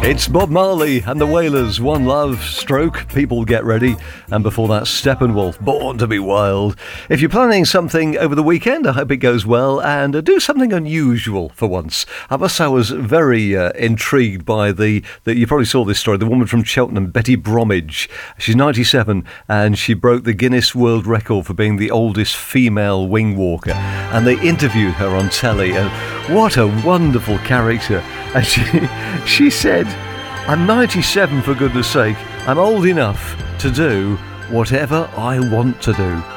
It's Bob Marley and the Wailers, One Love, Stroke, People Get Ready, and before that Steppenwolf, Born to be Wild. If you're planning something over the weekend, I hope it goes well, and do something unusual for once. I must say I was very intrigued by you probably saw this story, the woman from Cheltenham, Betty Bromwich. She's 97 and she broke the Guinness World Record for being the oldest female wing walker, and they interviewed her on telly, and what a wonderful character. And she said, I'm 97 for goodness sake, I'm old enough to do whatever I want to do.